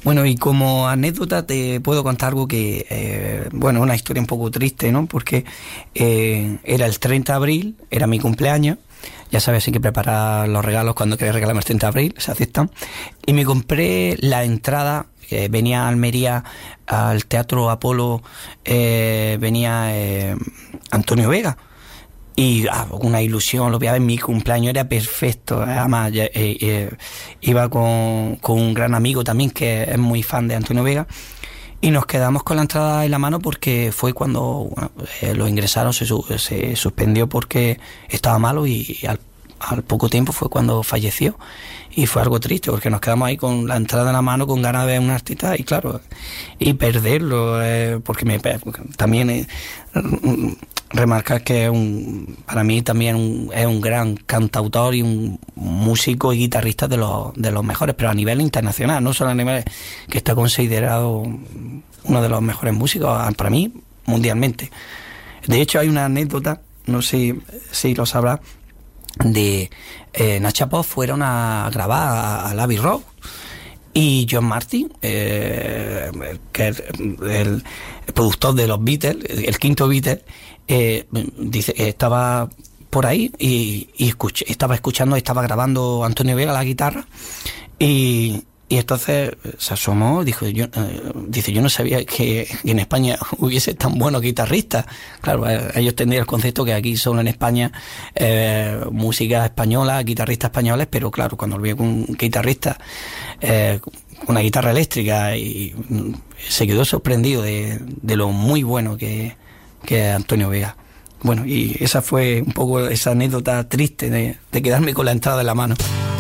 Bueno, y como anécdota te puedo contar algo que, bueno, una historia un poco triste, ¿no? Porque era el 30 de abril, era mi cumpleaños. Ya sabes, hay que preparar los regalos cuando quieres regalarme el 30 de abril, se aceptan. Y me compré la entrada, venía a Almería al Teatro Apolo, venía Antonio Vega. Y una ilusión, lo veía en mi cumpleaños, era perfecto. Además, iba con un gran amigo también que es muy fan de Antonio Vega. Y nos quedamos con la entrada en la mano porque fue cuando lo ingresaron, se suspendió porque estaba malo y al poco tiempo fue cuando falleció. Y fue algo triste porque nos quedamos ahí con la entrada en la mano, con ganas de ver un artista y claro, y perderlo, porque también remarcar que para mí también es un gran cantautor y un músico y guitarrista de los mejores, pero a nivel internacional, no solo a nivel que está considerado uno de los mejores músicos para mí mundialmente. De hecho hay una anécdota, no sé si lo sabrás, de Nacha Pop fueron a grabar a Abbey Road y John Martin, que es el productor de los Beatles, el quinto Beatle, dice estaba por ahí y estaba grabando Antonio Vega la guitarra y entonces se asomó, dice yo no sabía que en España hubiese tan buenos guitarristas. Claro, ellos tendrían el concepto que aquí solo en España música española, guitarristas españoles, pero claro, cuando lo vi con un guitarrista con una guitarra eléctrica y se quedó sorprendido de lo muy bueno que es Antonio Vega. Bueno, y esa fue un poco esa anécdota triste de quedarme con la entrada en la mano.